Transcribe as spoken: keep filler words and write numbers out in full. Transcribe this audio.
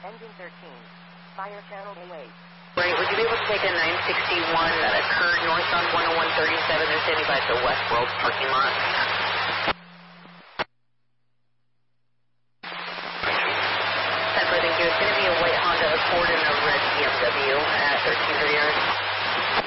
Engine thirteen. Fire channel A eight. Right, would you be able to take a nine sixty-one that occurred northbound one oh one thirty-seven? They're standing by at the Westworld parking lot. Central, thank you. It's going to be a white Honda Accord and a red B M W at thirteen thirty yards.